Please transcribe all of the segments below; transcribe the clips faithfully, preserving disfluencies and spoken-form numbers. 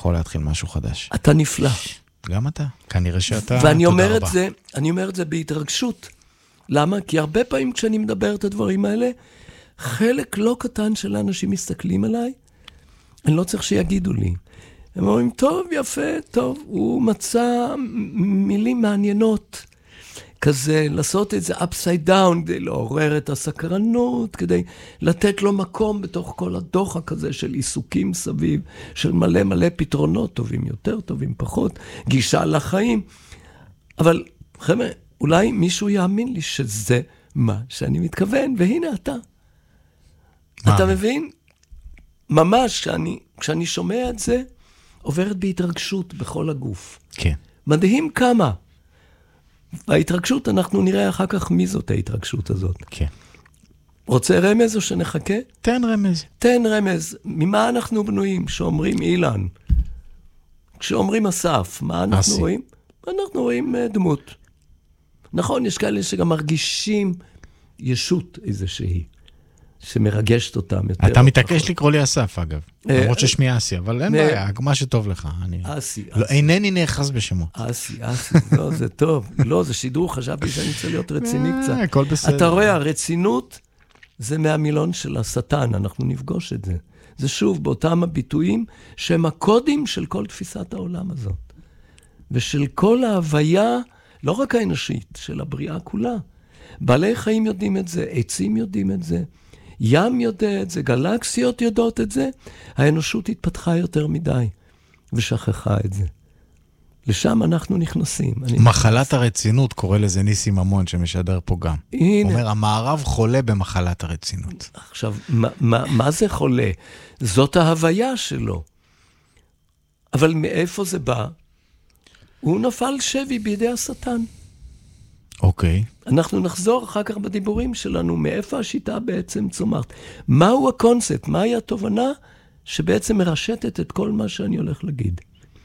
יכול להתחיל משהו חדש. אתה נפלא. גם אתה. כנראה שאתה... ואני אומר את זה, אני אומר את זה בהתרגשות. למה? כי הרבה פעמים כשאני מדבר את הדברים האלה, חלק לא קטן של האנשים מסתכלים עליי, אני לא צריך שיגידו לי. הם אומרים, טוב, יפה, טוב, הוא מצא מילים מעניינות, כזה, לעשות את זה upside down, כדי לעורר את הסקרנות, כדי לתת לו מקום בתוך כל הדוחק הזה של עיסוקים סביב, של מלא מלא פתרונות, טובים יותר, טובים פחות, גישה לחיים. אבל, חבר'ה, אולי מישהו יאמין לי שזה מה שאני מתכוון, והנה אתה. אתה מבין? ממש, כשאני, כשאני שומע את זה, עוברת בהתרגשות בכל הגוף. כן. מדהים כמה. וההתרגשות, אנחנו נראה אחר כך מי זאת ההתרגשות הזאת. כן. רוצה רמז או שנחכה? תן רמז. תן רמז. ממה אנחנו בנויים? שאומרים אילן. כשאומרים אסף, מה אנחנו אסי. רואים? אנחנו רואים uh, דמות. נכון, יש כאלה שגם מרגישים ישות איזושהי. שמרגשת אותם יותר. אתה מתעקש לקרוא לי אסף, אגב. למרות ששמי אסי, אבל אין בעיה, מה שטוב לך. אסי, אסי. אינני נאחז בשמות. אסי, אסי, לא, זה טוב. לא, זה שידור, חשבתי שאני צריך להיות רציני קצת. הכל בסדר. אתה רואה, הרצינות זה מהמילון של השטן, אנחנו נפגוש את זה. זה שוב, באותם הביטויים, שהם הקודים של כל תפיסת העולם הזאת. ושל כל ההוויה, לא רק האנושית, של הבריאה כולה. בעלי חיים יודעים את זה, עצים יודעים את זה, ים יודע את זה, גלקסיות יודעות את זה, האנושות התפתחה יותר מדי, ושכחה את זה. לשם אנחנו נכנסים. מחלת נכנס. הרצינות, קורא לזה ניסי ממון, שמשדר פה גם. הנה. אומר, המערב חולה במחלת הרצינות. עכשיו, מה, מה, מה זה חולה? זאת ההוויה שלו. אבל מאיפה זה בא? הוא נפל שבי בידי השטן. אוקיי. אנחנו נחזור אחר כך בדיבורים שלנו, מאיפה השיטה בעצם צומחת. מהו הקונספט? מהי התובנה שבעצם מרשתת את כל מה שאני הולך להגיד?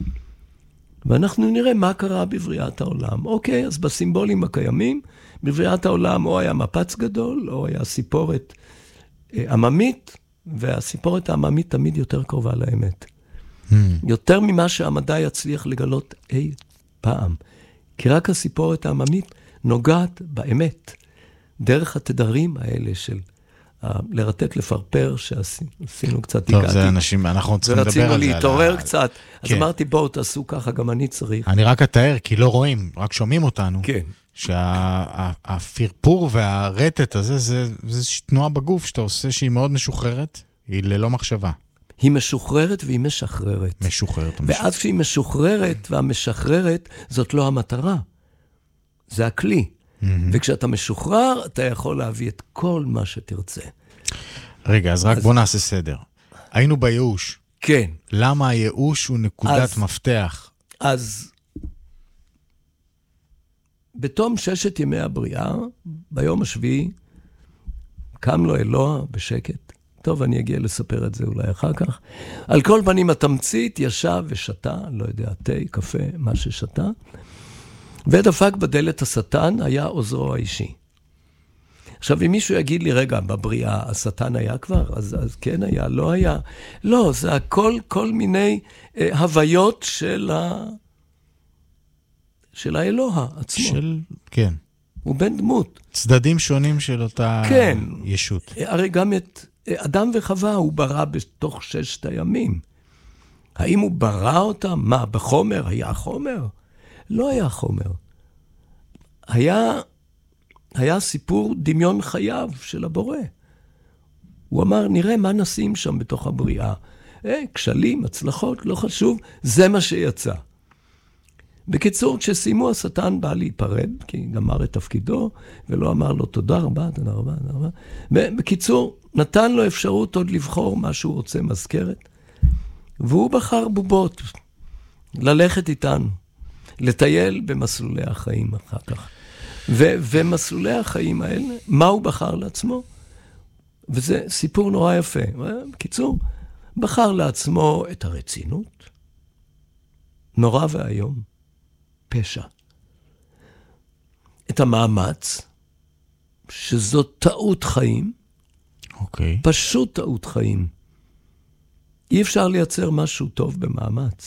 ואנחנו נראה מה קרה בבריאת העולם. אוקיי, אז בסימבולים הקיימים, בבריאת העולם או היה מפץ גדול, או היה סיפורת אה, עממית, והסיפורת העממית תמיד יותר קרובה לאמת. Hmm. יותר ממה שהמדע יצליח לגלות אי פעם. כי רק הסיפורת העממית נוגעת באמת, דרך התדרים האלה של לרתק לפרפר, שעשינו קצת טוב, הגעתי. זה אנשים, אנחנו צריכים לדבר על זה. ורצינו להתעורר ה... קצת, כן. אז אמרתי, בואו תעשו ככה, גם אני צריך. אני רק אתאר, כי לא רואים, רק שומעים אותנו. כן. שהפרפור והרטט הזה, זה, זה תנועה בגוף שאתה עושה שהיא מאוד משוחררת, היא ללא מחשבה. היא משוחררת והיא משחררת. משוחררת. ואז כשהיא משוחררת והמשחררת, זאת לא המטרה. זה הכלי. Mm-hmm. וכשאתה משוחרר, אתה יכול להביא את כל מה שתרצה. רגע, אז רק אז... בוא נעשה סדר. היינו בייאוש. כן. למה הייאוש הוא נקודת אז, מפתח? אז בתום ששת ימי הבריאה, ביום השביעי, קם לו אלוה בשקט. טוב, אני אגיע לספר את זה אולי אחר כך. על כל פנים, התמצית ישב ושתה, לא יודע, תה, קפה, מה ששתה, ודפק בדלת השטן, היה עוזרו האישי. עכשיו, אם מישהו יגיד לי, רגע, בבריאה, השטן היה כבר? אז, אז כן היה, לא היה. לא, זה הכל, כל מיני אה, הוויות של, ה... של האלוה עצמו. של, כן. הוא בן דמות. צדדים שונים של אותה כן. ישות. הרי גם את אדם וחווה הוא ברא בתוך ששת הימים. האם הוא ברא אותם? מה, בחומר? היה חומר? לא היה חומר. היה, היה סיפור דמיון חייו של הבורא. הוא אמר, נראה מה נשים שם בתוך הבריאה. אה, כשלים, הצלחות, לא חשוב, זה מה שיצא. בקיצור, כשסיימו השטן בא להיפרד, כי גמר את תפקידו, ולא אמר לו תודה רבה, תודה רבה, תודה רבה. בקיצור, נתן לו אפשרות עוד לבחור מה שהוא רוצה, מזכרת, והוא בחר בובות, ללכת איתנו, לטייל במסלולי החיים אחר כך. ו- ומסלולי החיים האלה, מה הוא בחר לעצמו? וזה סיפור נורא יפה. בקיצור, בחר לעצמו את הרצינות, נורא והיום, פשע. את המאמץ, שזו טעות חיים, אוקיי. פשוט טעות חיים. אי אפשר לייצר משהו טוב במאמץ.